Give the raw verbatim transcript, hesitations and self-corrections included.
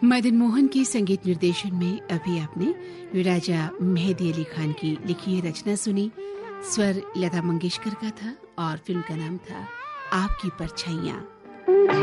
मदन मोहन के संगीत निर्देशन में अभी आपने राजा मेहदी अली खान की लिखी रचना सुनी। स्वर लता मंगेशकर का था और फिल्म का नाम था आपकी परछाइयां।